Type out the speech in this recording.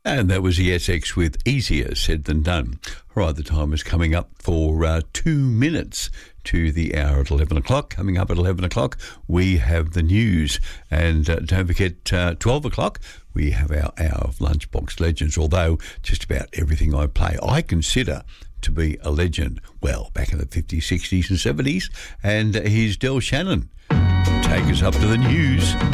And that was the SX with Easier Said Than Done. All right, the time is coming up for 2 minutes to the hour at 11 o'clock. Coming up at 11 o'clock, we have the news. And don't forget, 12 o'clock, we have our hour of Lunchbox Legends, although just about everything I play, I consider to be a legend. Well, back in the 50s, 60s and 70s. And here's Del Shannon. Take us up to the news.